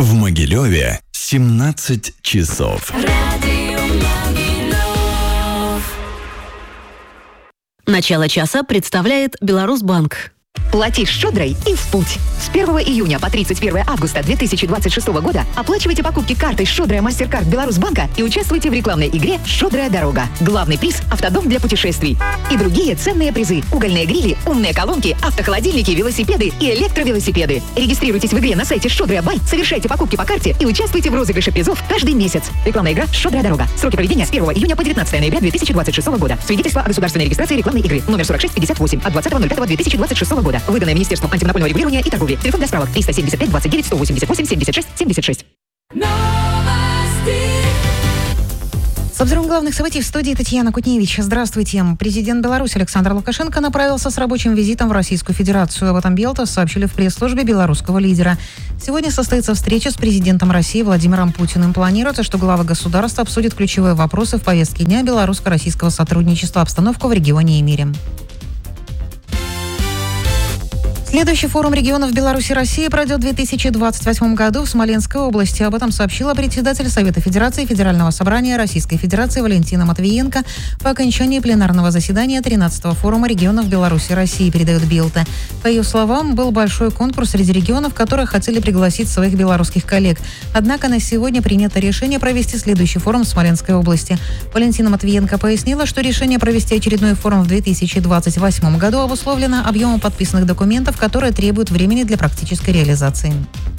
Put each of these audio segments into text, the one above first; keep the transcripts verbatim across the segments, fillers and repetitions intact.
В Могилеве семнадцать часов. Начало часа представляет Беларусьбанк. Плати щедрой и в путь. С первого июня по тридцать первое августа две тысячи двадцать шестого года оплачивайте покупки картой «Щедрая Мастеркард Беларусьбанка» и участвуйте в рекламной игре «Щедрая дорога». Главный приз – автодом для путешествий. И другие ценные призы – угольные грили, умные колонки, автохолодильники, велосипеды и электровелосипеды. Регистрируйтесь в игре на сайте «Щедрая Бай», совершайте покупки по карте и участвуйте в розыгрыше призов каждый месяц. Рекламная игра «Щедрая дорога». Сроки проведения с первого июня по девятнадцатое ноября две тысячи двадцать шестого года. Свидетельство о государственной регистрации рекламной игры. Номер сорок шесть пятьдесят восемь от двадцатого ноль пятого две тысячи двадцать шестого года. Выданное Министерством антимонопольного регулирования и торговли. Телефон для справок триста семьдесят пять двадцать девять сто восемьдесят восемь семьдесят шесть семьдесят шесть. С обзором главных событий в студии Татьяна Кутневич. Здравствуйте. Президент Беларуси Александр Лукашенко направился с рабочим визитом в Российскую Федерацию. Об этом Белта сообщили в пресс-службе белорусского лидера. Сегодня состоится встреча с президентом России Владимиром Путиным. Планируется, что главы государства обсудят ключевые вопросы в повестке дня белорусско-российского сотрудничества, обстановку в регионе и мире. Следующий форум регионов Беларуси и России пройдет в две тысячи двадцать восьмом году в Смоленской области. Об этом сообщила председатель Совета Федерации Федерального собрания Российской Федерации Валентина Матвиенко по окончании пленарного заседания тринадцатого форума регионов Беларуси и России, передает Белта. По ее словам, был большой конкурс среди регионов, которые хотели пригласить своих белорусских коллег. Однако на сегодня принято решение провести следующий форум в Смоленской области. Валентина Матвиенко пояснила, что решение провести очередной форум в две тысячи двадцать восьмом году обусловлено объемом подписанных документов, которые требуют времени для практической реализации.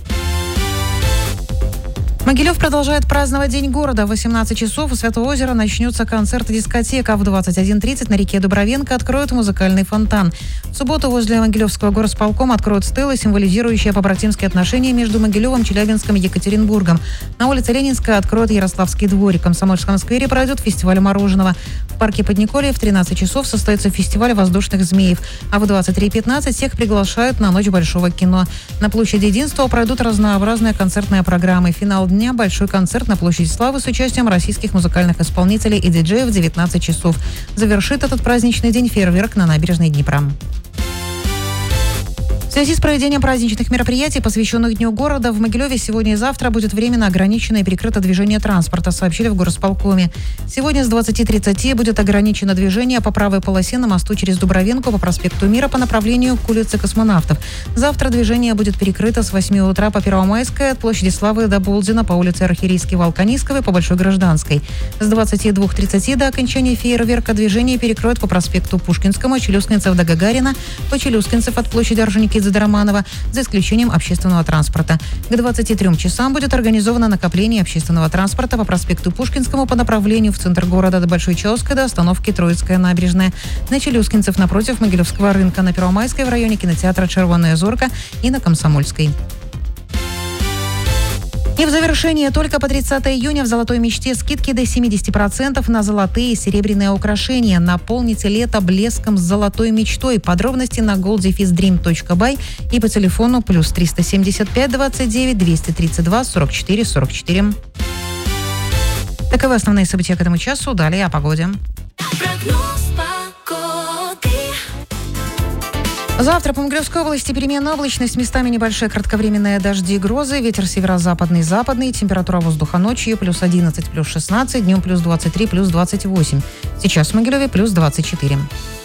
Могилев продолжает праздновать День города. В восемнадцать часов у Святого озера начнется концерт-дискотека. В двадцать один тридцать на реке Дубровенко откроют музыкальный фонтан. В субботу возле Могилевского горосполкома откроют стелы, символизирующие побратимские отношения между Могилевом, Челябинском и Екатеринбургом. На улице Ленинская откроют Ярославский дворик. В Комсомольском сквере пройдет фестиваль мороженого. В парке Подниколье в тринадцать часов состоится фестиваль воздушных змеев. А в двадцать три пятнадцать всех приглашают на Ночь большого кино. На площади Единства пройдут разнообразные концертные программы. Финал дня – большой концерт на площади Славы с участием российских музыкальных исполнителей и диджеев в девятнадцать часов. Завершит этот праздничный день фейерверк на набережной Днепра. В связи с проведением праздничных мероприятий, посвященных Дню города, в Могилеве сегодня и завтра будет временно ограничено и перекрыто движение транспорта, сообщили в горосполкоме. Сегодня с двадцати тридцати будет ограничено движение по правой полосе на мосту через Дубровенко по проспекту Мира по направлению к улице Космонавтов. Завтра движение будет перекрыто с восьми утра по Первомайской от площади Славы до Болдина по улице Архиерейский Волконисковой по Большой Гражданской. С двадцати двух тридцати до окончания фейерверка движение перекроют по проспекту Пушкинскому, Челюскинцев до Гагарина, по Челюскинцев от площади Орджоникидзе до Романова, за исключением общественного транспорта. К двадцати трем часам будет организовано накопление общественного транспорта по проспекту Пушкинскому по направлению в центр города до Большой Чаовской до остановки Троицкая набережная. На Челюскинцев напротив Могилевского рынка, на Первомайской в районе кинотеатра «Червоная зорка» и на Комсомольской. И в завершение только по тридцатого июня в «Золотой мечте» скидки до семидесяти процентов на золотые и серебряные украшения. Наполните лето блеском с «Золотой мечтой». Подробности на gold dash dream точка by и по телефону плюс триста семьдесят пять двадцать девять двести тридцать два сорок четыре сорок четыре. Таковы основные события к этому часу. Далее о погоде. Завтра по Могилевской области переменная облачность, местами небольшие кратковременные дожди и грозы, ветер северо-западный, западный, температура воздуха ночью плюс одиннадцать, плюс шестнадцать, днем плюс двадцать три, плюс двадцать восемь. Сейчас в Могилеве плюс двадцать четыре.